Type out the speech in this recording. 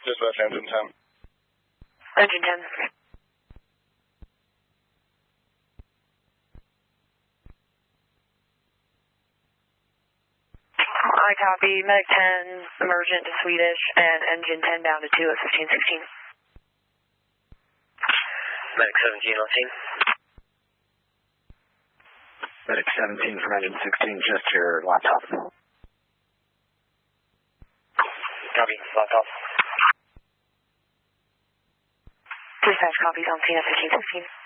Dispatch engine 10. Engine 10. I copy. Medic 10, emergent to Swedish, and engine 10 down to 2 at 1516. Medic 17 on scene. Medic 17 from engine 16, just your laptop. Copy, laptop. Dispatch copies on scene at 1516.